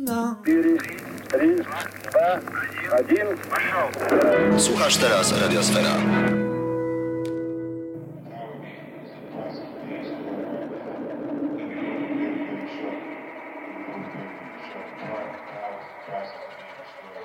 No. 4, 3, 2, 1. Słuchasz teraz Radiosfera.